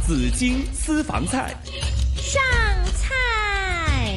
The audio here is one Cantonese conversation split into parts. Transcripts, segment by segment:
紫荆私房菜上菜。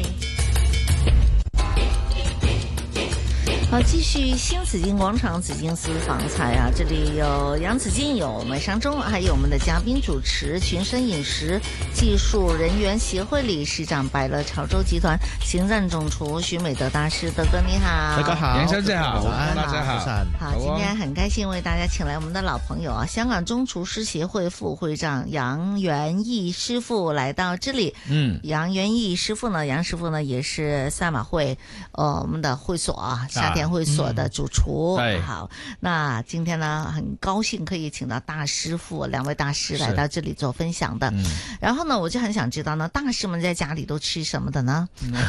好，继续新紫荆广场紫荆私房菜啊！这里有杨紫荆，有麦尚中，还有我们的嘉宾主持群生饮食技术人员协会理事长百乐潮州集团行政总厨徐美德大师。德哥你好。 德哥好， 杨小姐好，大家好。 好，今天很开心为大家请来我们的老朋友啊，香港中厨师协会副会长杨元义师傅来到这里。杨元义师傅呢，杨师傅呢也是赛马会我们的会所啊，夏天会所的主厨。好，那今天呢很高兴可以请到大师傅两位大师来到这里做分享的。然后呢，我就很想知道呢，大师们在家里都吃什么的呢？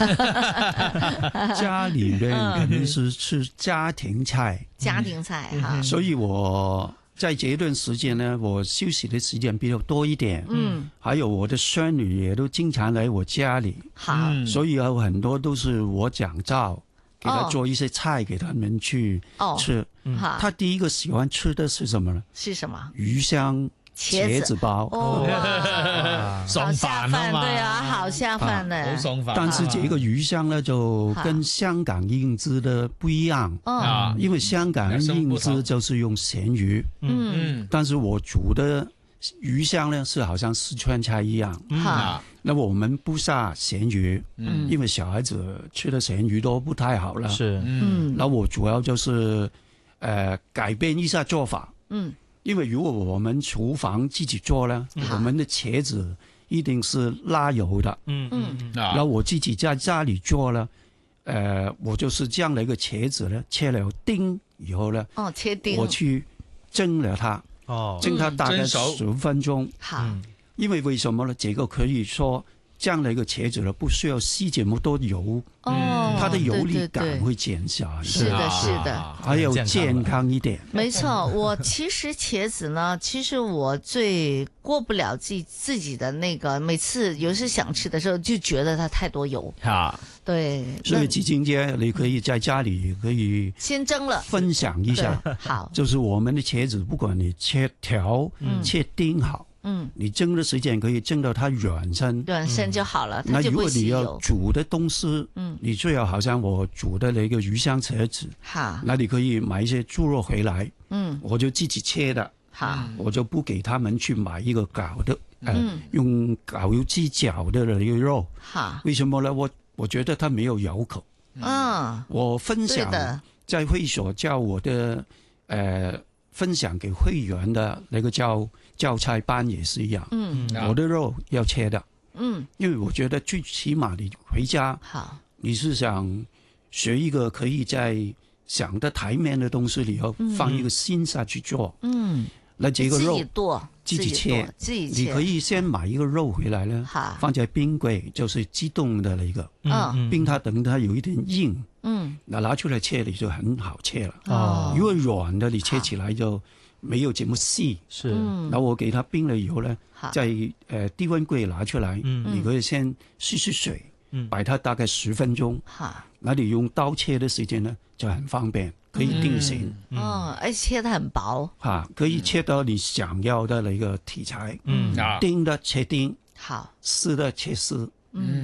家里面肯定是吃家庭菜， 家庭菜哈。 所以我在这段时间呢，我休息的时间比较多一点。还有我的孙女也都经常来我家里。 好， 所以有很多都是我讲照。给他做一些菜给他们去吃。他第一个喜欢吃的是什么呢？ 是什么？ 鱼香茄子包。 爽饭啊嘛， 对啊，好下饭的。 好爽饭。 但是这个鱼香呢，就跟香港英姿的不一样因为香港英姿就是用咸鱼。但是我煮的鱼香呢，是好像四川菜一样。那我们不下咸鱼，因为小孩子吃的咸鱼都不太好了。 是， 那我主要就是改变一下做法。因为如果我们厨房自己做呢，我们的茄子一定是拉油的。然后我自己在家里做呢，我就是将那个茄子呢切了丁以后呢， 切丁， 我去蒸了它。蒸它大概10分钟。 好， 因为为什么呢？这个可以说这样的一个茄子呢，不需要吸这么多油。它的油腻感会减小。 是的，是的， 还有健康一点。 没错，我其实茄子呢，其实我最过不了自己的那个，每次有时想吃的时候就觉得它太多油。对， 所以紫荆姐，你可以在家里可以先蒸了， 分享一下。 好， 就是我们的茄子，不管你切条、切丁好，你蒸的时间可以蒸到它软身就好了。 那如果你要煮的东西，你最好像我煮的那个鱼香茄子，那你可以买一些猪肉回来，我就自己切的。我就不给他们去买一个搞的，用搞油鸡绞的那个肉。为什么呢？我觉得它没有咬口。我分享在会所教我的分享给会员的那个教菜班也是一样。我的肉要切的。因为我觉得最起码你回家，你是想学一个可以在想的台面的东西里头放一个心下去做。那这个肉自己切，你可以先买一个肉回来呢，放在冰柜，就是机动的那个，冰它等它有一点硬，那拿出来切你就很好切了。如果软的你切起来就没有这么细。是，然后我给它冰了以后呢，在低温柜拿出来，你可以先试试水，摆它大概10分钟。那你用刀切的时间呢就很方便。可以定型。 而且切得很薄。 可以切到你想要的那个题材。丁的切丁，丝的切丝。